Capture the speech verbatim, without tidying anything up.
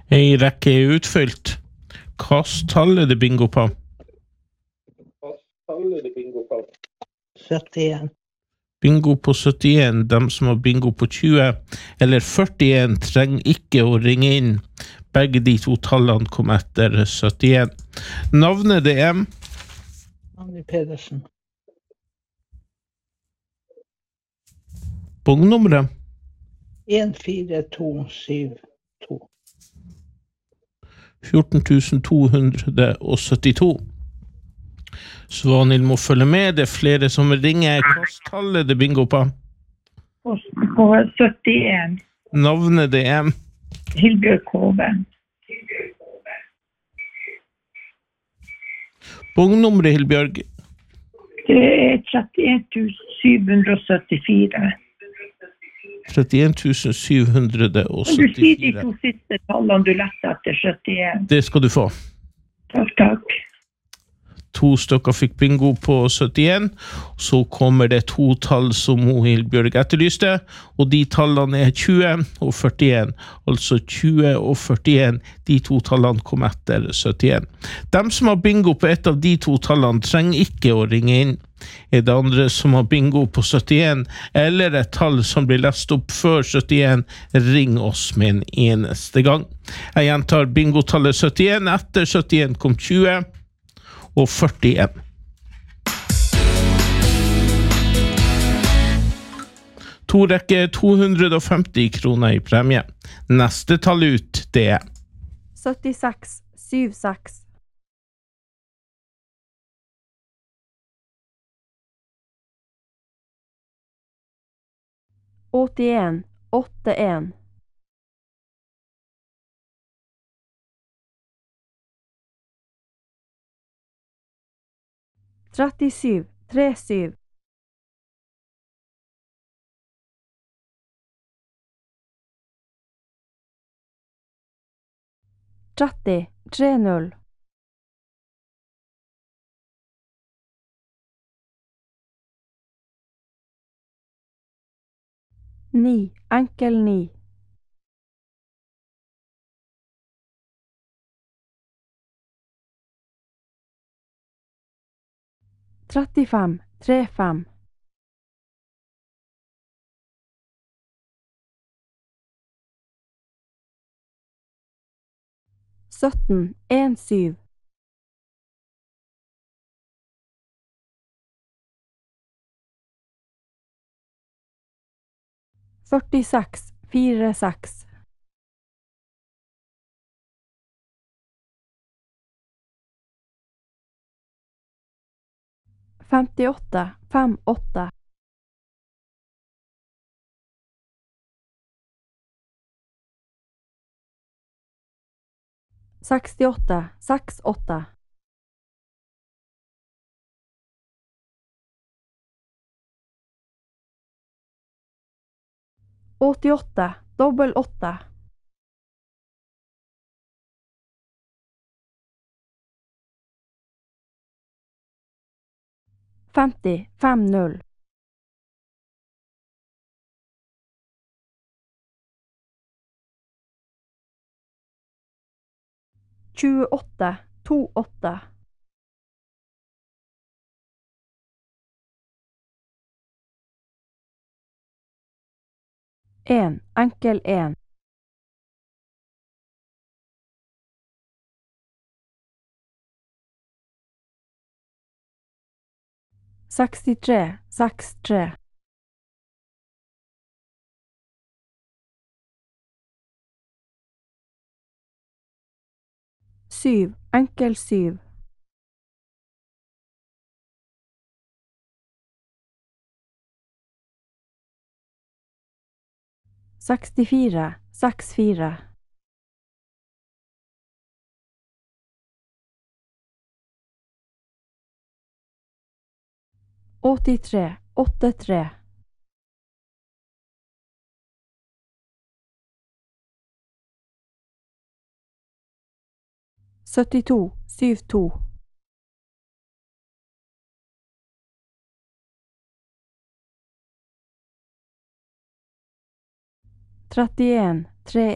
Ei rekke er utfylt. Kast tallet det bingo på. syttien. Bingo på syttien. De som har bingo på tjue eller førtien trenger ikke å ringe inn. Begge de to tallene kom etter syttien. Navnet det er Anni Pedersen. Bongnummeret en fire to syv to. fjorten tusen to hundre syttito. Svanhild må følge med. Det er flere som ringer. Kast tallet det bingo på. På syttien. Navnet det er Hilbjørg Kove. Bongnummeret, Hilbjørg. Det er trettien tusen syv hundre syttifire. trettien tusen syv hundre Du sier de syttifire. to siste tallene du lette etter syttien. Det skal du få. Takk, takk. To stykker fikk bingo på syttien. Så kommer det to tall som Hilbjørg etterlyste, og de tallene er tjue og førtien. Altså tjue og førtien, de to tallene kom etter syttien. De som har bingo på et av de to tallene trenger ikke å ringe inn. Er det andre som har bingo på syttien, eller et tall som blir lest opp før syttien, ring oss med en eneste gang. Jeg gjentar bingotallet syttien, etter syttien kom tjue og førtien. To rekke to hundre og femti kroner i premie. Neste tall ut, det er syttiseks syttiseks. åttien åttien. trettisju trettisju. tretti tretti. ni enkel ni. trettifem trettifem. sytten sytten. førtiseks førtiseks. femtiåtte femtiåtte. sekstiåtte sekstiåtte. åttiåtte dobbel åtte. femti femti. tjueåtte tjueåtte. en enkel en. sekstitre sekstitre. syv enkel syv. sekstifire sekstifire. åttitre åttitre. syttito syttito. trettien